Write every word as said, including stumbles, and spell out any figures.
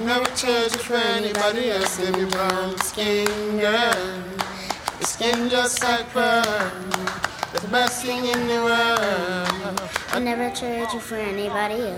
never trade you for anybody else. If you're brown skin, girl, your skin just like pearl. It's the best thing in the world. I never trade you for anybody else.